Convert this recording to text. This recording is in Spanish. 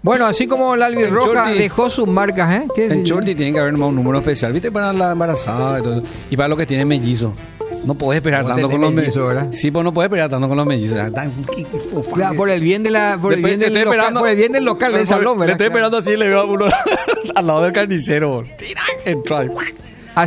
Bueno, así como la albirroja dejó sus marcas, ¿eh? ¿Qué En Shorty tiene que haber un número especial, ¿viste? Para la embarazada y todo eso. Y para los que tienen mellizos. No podés esperar tanto con los mellizos, ¿verdad? Sí, pues no podés esperar tanto con los mellizos. Claro, por el bien de la, por el bien del local, por el bien del local del salón, ¿verdad? Le estoy esperando así, le veo a uno al lado del carnicero. Tira, entra.